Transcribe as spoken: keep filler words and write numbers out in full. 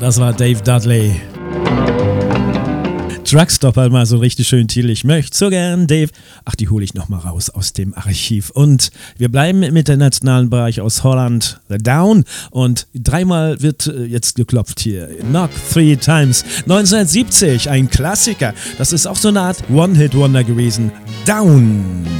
Das war Dave Dudley. Truckstopper, mal so richtig schön Titel. Ich möchte so gern, Dave. Ach, die hole ich nochmal raus aus dem Archiv. Und wir bleiben im internationalen Bereich aus Holland. The Down. Und dreimal wird jetzt geklopft hier. Knock Three Times. neunzehnhundertsiebzig, ein Klassiker. Das ist auch so eine Art One-Hit-Wonder gewesen. Down.